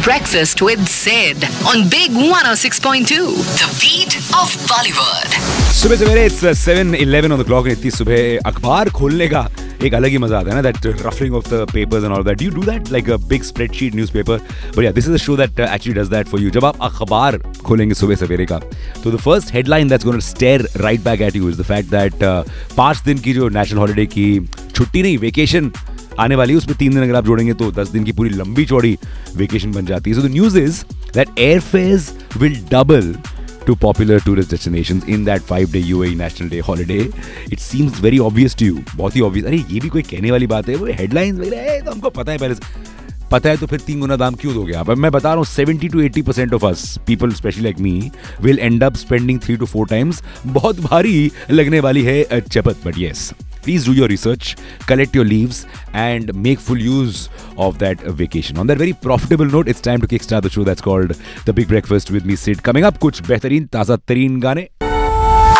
Breakfast with Sid on Big 106.2, the beat of Bollywood. सुबह सवेरे it's 7:11 on the clock. इतनी सुबह अखबार खोलने का एक अलग ही मजा आता है ना, that ruffling of the papers and all that. Do you do that like a big spreadsheet newspaper? But yeah, this is a show that actually does that for you. जब आप अखबार खोलेंगे सुबह सवेरे का, तो the first headline that's going to stare right back at you is the fact that 5 दिन की जो national holiday की छुट्टी नहीं, वेकेशन आने वाली है, उसमें 3 दिन अगर आप जोड़ेंगे तो 10 दिन की पूरी लंबी चौड़ी वेकेशन बन जाती है. So the news is that airfares will double to popular tourist destinations in that 5-day UAE National Day holiday. It seems very obvious to you. बहुत ही obvious. अरे ये भी कोई कहने वाली बात है? वो headlines वगैरह है तो हमको पता है पहले से. पता है तो फिर 3 गुना दाम क्यों दोगे आप? अब मैं बता रहा हूँ 70 to 80% of us people, especially like me, will end up spending 3 to 4 times. बहुत भारी लगने वाली है चपत, but yes. Please do your research, collect your leaves and make full use of that vacation. On that very profitable note, it's time to kickstart the show that's called The Big Breakfast with me, Sid. Coming up, कुछ बेहतरीन ताज़ा तरीन गाने